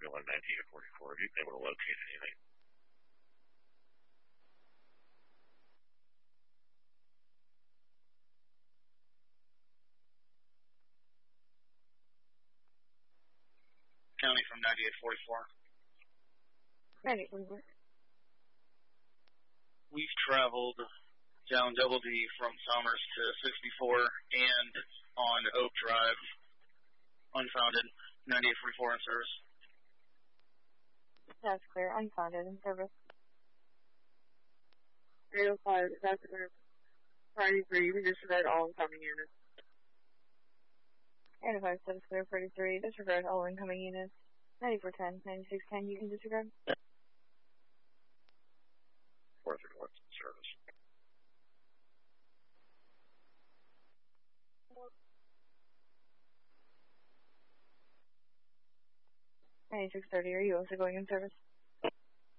1 9844. Have you been able to locate anything? County from 9844. 9844. We've traveled down Double D from Somers to 64 and on Oak Drive, unfounded, 9844 in service. That's clear, unfounded in service. 305, that's clear. Friday 3, you can disregard all incoming units. 805, that's clear, 43, disregard all incoming units. 9410, 9610, you can disregard. 431 service. Are you also going in service?